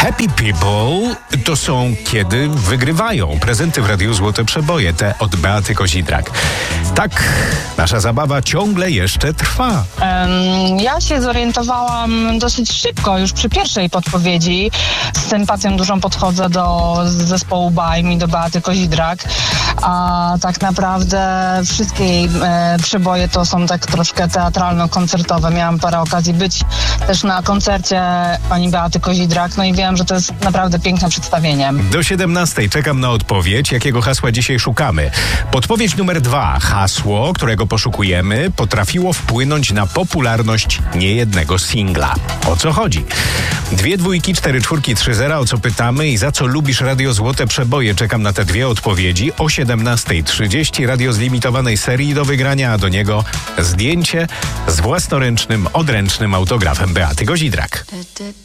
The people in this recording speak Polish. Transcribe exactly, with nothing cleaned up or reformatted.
Happy People to są kiedy wygrywają prezenty w Radiu Złote Przeboje, te od Beaty Kozidrak. Tak, nasza zabawa ciągle jeszcze trwa. Um, ja się zorientowałam dosyć szybko, już przy pierwszej podpowiedzi. Z sympatią dużą podchodzę do zespołu Bajm i do Beaty Kozidrak. A tak naprawdę wszystkie jej e, przeboje to są tak troszkę teatralno-koncertowe. Miałam parę okazji być też na koncercie pani Beaty Kozidrak, no i wiem, że to jest naprawdę piękne przedstawienie. Do siedemnastej czekam na odpowiedź, jakiego hasła dzisiaj szukamy. Podpowiedź numer dwa. Hasło, którego poszukujemy, potrafiło wpłynąć na popularność niejednego singla. O co chodzi? Dwie dwójki, cztery czwórki, trzy zera. O co pytamy i za co lubisz Radio Złote Przeboje? Czekam na te dwie odpowiedzi. O siedemnastej trzydzieści radio z limitowanej serii do wygrania, a do niego zdjęcie z własnoręcznym, odręcznym autografem Beaty Kozidrak.